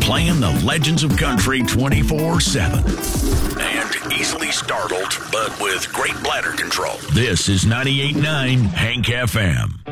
playing the legends of country 24/7. And easily startled, but with great bladder control. This is 98.9 Hank FM.